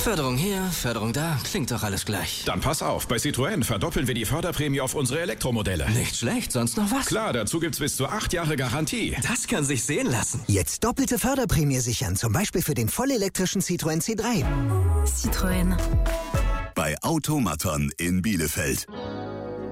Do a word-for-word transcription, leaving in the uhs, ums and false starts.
Förderung hier, Förderung da, klingt doch alles gleich. Dann pass auf, bei Citroën verdoppeln wir die Förderprämie auf unsere Elektromodelle. Nicht schlecht, sonst noch was? Klar, dazu gibt's bis zu acht Jahre Garantie. Das kann sich sehen lassen. Jetzt doppelte Förderprämie sichern, zum Beispiel für den vollelektrischen Citroën C drei. Citroën. Bei Automaton in Bielefeld.